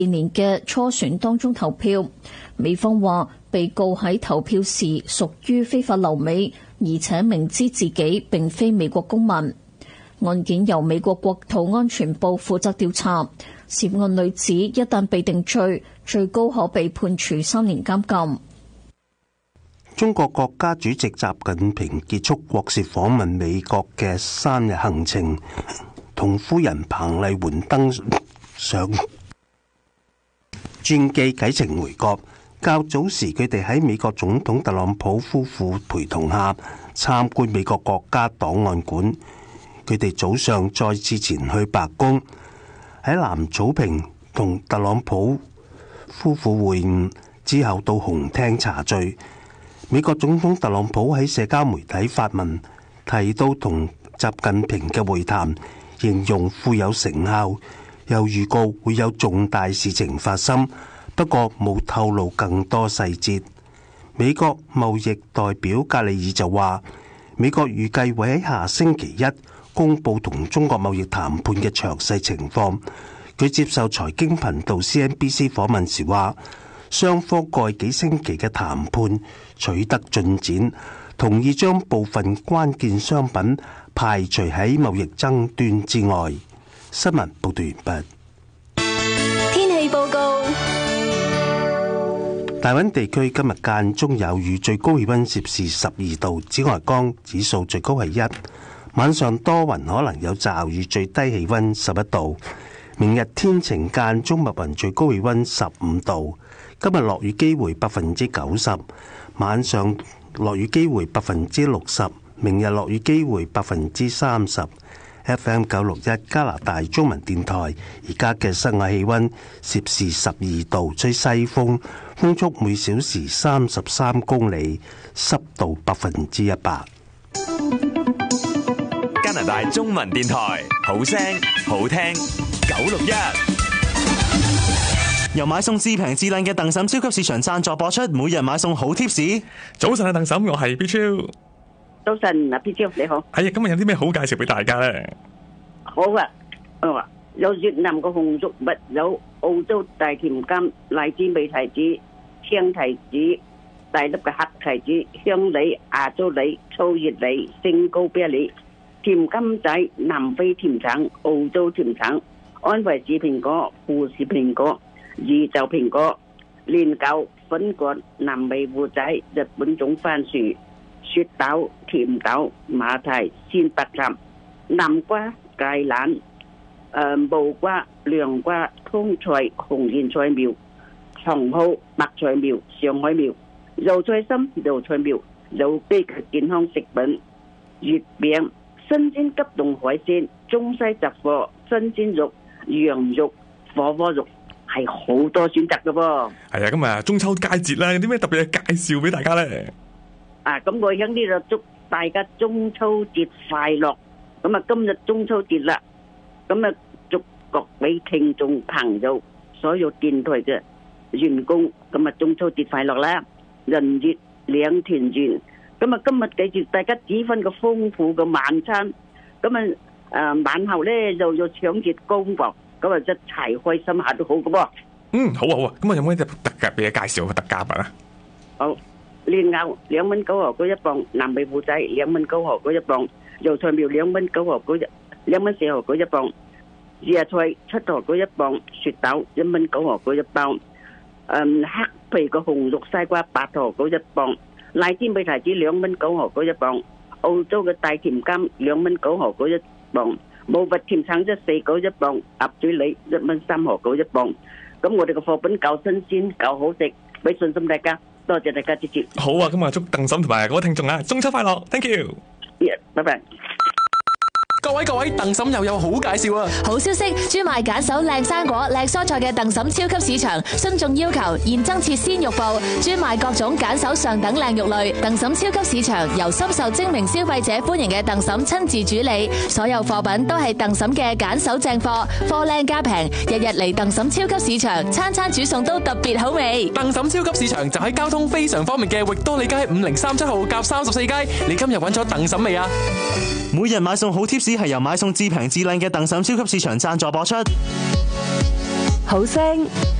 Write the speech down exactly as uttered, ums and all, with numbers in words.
年嘅初選當中投票。美方話被告喺投票時屬於非法留美，而且明知自己並非美國公民。案件由美國國土安全部負責調查。涉案女子一旦被定罪，最高可被判處三年監禁。 中國國家主席習近平結束國事訪問美國嘅三日行程，同夫人彭麗媛登上專機啟程回國。較早時，佢哋喺美國總統特朗普夫婦陪同下參觀美國國家檔案館。佢哋早上再次前去白宮，喺藍草坪同特朗普夫婦會晤之後，到紅廳茶聚。美國總統特朗普喺社交媒體發文提到同習近平嘅會談，形容富有成效，又預告會有重大事情發生，不過冇透露更多細節。美國貿易代表格里爾就話，美國預計會喺下星期一公布同中國貿易談判嘅詳細情況。佢接受財經頻道 C N B C 訪問時話，雙方過去幾星期嘅談判取得進展，同意將部分關鍵商品排除喺貿易爭端之外。新聞報道完畢。 天氣報告： 大溫地區今日間中有雨，最高氣溫攝氏十二度，紫外光指數最高係一。晚上多雲，可能有驟雨，最低氣溫十一度。明日天晴間中密雲，最高氣溫十五度。今日落雨機會百分之九十，晚上落雨機會百分之六十，明日落雨機會百分之三十。F M 九六一加拿大中文電台，而家嘅室外氣溫攝氏十二度，吹西風，風速每小時三十三公里，濕度百分之一百。 加拿大中文電台，好聲好聽，九六一。 由買餸至平至靚嘅鄧嬸超級市場贊助播出，每日買餸好貼士。 早晨啊，鄧嬸，我係 B 超。 早晨啊 ，B 超你好。 係啊，今日有啲咩好介紹俾大家咧？ 好啊，哦，有越南嘅紅肉物，有澳洲大甜柑、荔枝美提子、青提子、大粒嘅黑提子、香梨、亞洲梨、粗葉梨、星高啤梨、甜柑仔、南非甜橙、澳洲甜橙、安維士蘋果、富士蘋果、宇宙蘋果、蓮藕、粉果、南美芋仔、日本種番薯、雪豆、甜豆、馬蹄、鮮白杉、南瓜、芥蘭、誒木瓜、涼瓜、通菜、紅莧菜苗、茼蒿、白菜苗、上海苗、油菜心、油菜苗、有機嘅健康食品、月餅、新鮮急凍海鮮、中西雜貨、新鮮肉、羊肉、火鍋肉，係好多選擇嘅噃。 係啊，今日中秋佳節啦，有啲咩特別嘅介紹俾大家咧？ 啊，咁我喺呢度祝大家中秋節快樂。咁啊，今日中秋節啦，咁啊，祝各位聽眾朋友、所有電台嘅員工，咁啊，中秋節快樂啦，人月兩團圓。咁啊，今日記住大家煮翻個豐富嘅晚餐，咁啊，誒晚後咧又要搶熱功夫，咁啊一齊開心下都好嘅噃。 嗯，好啊好啊，咁啊有冇啲特價俾你介紹嘅特價品啊？ 好，蓮藕兩蚊九毫九一磅，南美芋仔兩蚊九毫九一磅，油菜苗兩蚊九毫九一，兩蚊四毫九一磅，椰菜七毫九一磅，雪豆一蚊九毫九一磅，誒黑皮個紅肉西瓜八毫九一磅，荔枝美提子兩蚊九毫九一磅，澳洲嘅大甜柑兩蚊九毫九一磅，冇核甜橙一四九一磅，鴨嘴梨一蚊三毫九一磅。咁我哋嘅貨品夠新鮮夠好食，俾信心大家，多謝大家支持。 好啊，咁啊祝鄧嬸同埋各位聽眾啊中秋快樂 ，thank you。 Yeah， 拜拜。 各位各位，鄧嬸又有好介紹啊！ 好消息，專賣揀手靚生果、靚蔬菜嘅鄧嬸超級市場，遵眾要求現增設鮮肉部，專賣各種揀手上等靚肉類。鄧嬸超級市場由深受精明消費者歡迎嘅鄧嬸親自主理，所有貨品都係鄧嬸嘅揀手正貨，貨靚價平，日日嚟鄧嬸超級市場，餐餐煮餸都特別好味。 鄧嬸超級市場就喺交通非常方便嘅域多利街五零三七號夾三十四街。你今日揾咗鄧嬸未啊？每日買餸好貼士係由買餸至平至靚嘅鄧嬸超級市場贊助播出。 好聲。